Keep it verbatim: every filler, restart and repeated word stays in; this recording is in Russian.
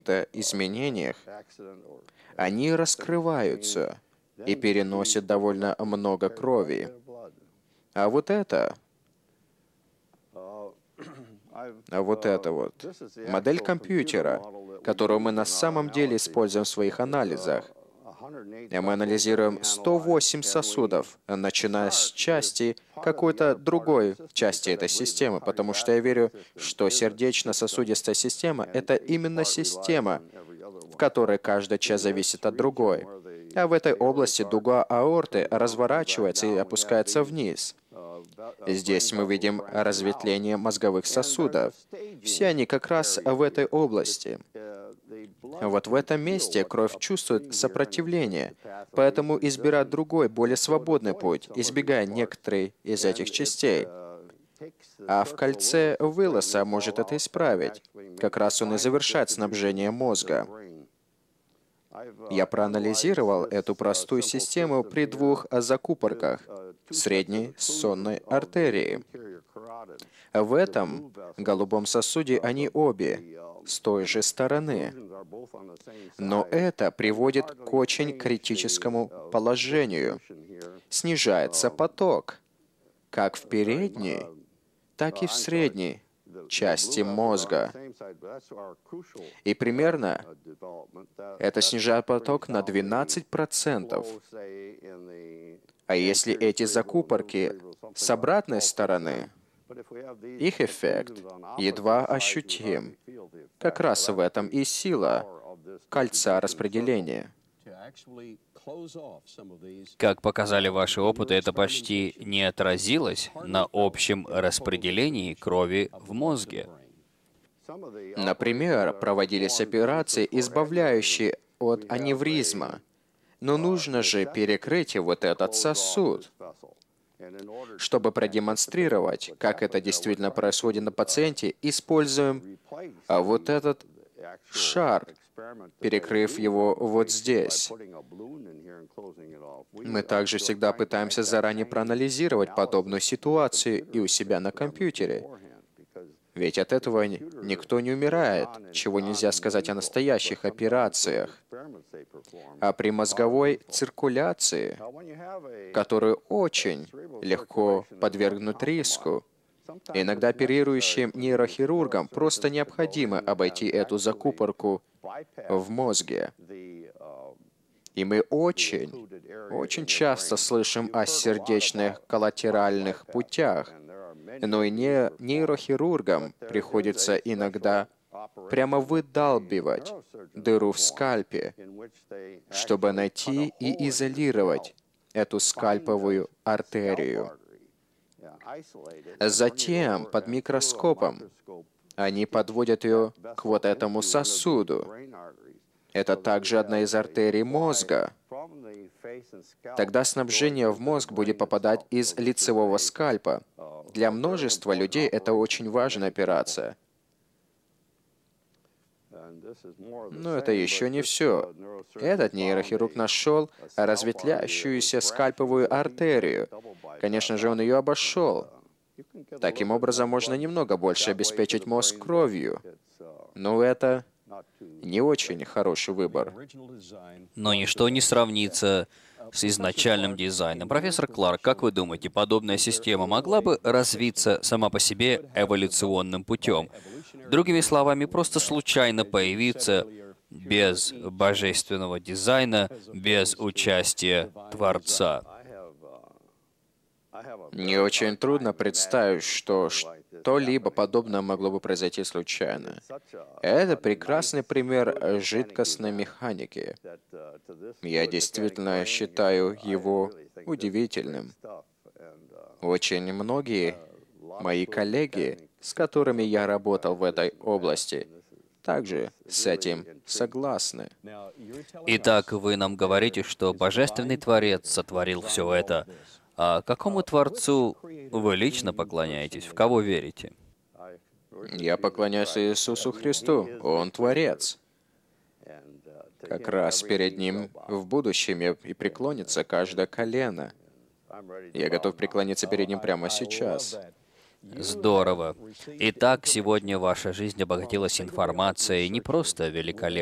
изменениях, они раскрываются и переносят довольно много крови. А вот это, а вот это вот, модель компьютера, которую мы на самом деле используем в своих анализах. И мы анализируем сто восемь сосудов, начиная с части какой-то другой части этой системы, потому что я верю, что сердечно-сосудистая система — это именно система, в которой каждая часть зависит от другой. А в этой области дуга аорты разворачивается и опускается вниз. Здесь мы видим разветвление мозговых сосудов. Все они как раз в этой области. Вот в этом месте кровь чувствует сопротивление, поэтому избирает другой, более свободный путь, избегая некоторые из этих частей. А в кольце Уиллоса может это исправить. Как раз он и завершает снабжение мозга. Я проанализировал эту простую систему при двух закупорках средней сонной артерии. В этом голубом сосуде они обе с той же стороны. Но это приводит к очень критическому положению. Снижается поток, как в передней, так и в средней части мозга. И примерно это снижает поток на двенадцать процентов. А если эти закупорки с обратной стороны, их эффект едва ощутим. Как раз в этом и сила кольца распределения. Как показали ваши опыты, это почти не отразилось на общем распределении крови в мозге. Например, проводились операции, избавляющие от аневризма. Но нужно же перекрыть вот этот сосуд. Чтобы продемонстрировать, как это действительно происходит на пациенте, используем а вот этот шар, перекрыв его вот здесь. Мы также всегда пытаемся заранее проанализировать подобную ситуацию и у себя на компьютере. Ведь от этого никто не умирает, чего нельзя сказать о настоящих операциях. А при мозговой циркуляции, которую очень легко подвергнуть риску, иногда оперирующим нейрохирургам просто необходимо обойти эту закупорку в мозге. И мы очень, очень часто слышим о сердечных коллатеральных путях, но и не нейрохирургам приходится иногда прямо выдалбивать дыру в скальпе, чтобы найти и изолировать эту скальповую артерию. Затем, под микроскопом, они подводят ее к вот этому сосуду. Это также одна из артерий мозга. Тогда снабжение в мозг будет попадать из лицевого скальпа. Для множества людей это очень важная операция. Но это еще не все. Этот нейрохирург нашел разветвляющуюся скальповую артерию. Конечно же, он ее обошел. Таким образом, можно немного больше обеспечить мозг кровью. Но это не очень хороший выбор. Но ничто не сравнится с изначальным дизайном. Профессор Кларк, как вы думаете, подобная система могла бы развиться сама по себе эволюционным путем? Другими словами, просто случайно появиться без божественного дизайна, без участия Творца? Не очень трудно представить, что что-либо подобное могло бы произойти случайно. Это прекрасный пример жидкостной механики. Я действительно считаю его удивительным. Очень многие мои коллеги, с которыми я работал в этой области, также с этим согласны. Итак, вы нам говорите, что Божественный Творец сотворил все это. А какому Творцу вы лично поклоняетесь? В кого верите? Я поклоняюсь Иисусу Христу. Он Творец. Как раз перед Ним в будущем и преклонится каждое колено. Я готов преклониться перед Ним прямо сейчас. Здорово. Итак, сегодня ваша жизнь обогатилась информацией не просто великолепной,